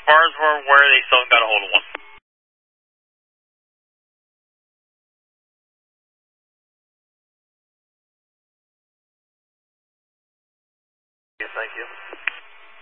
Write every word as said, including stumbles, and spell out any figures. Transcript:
far as we're aware, they still haven't got a hold of one. Yes, thank you.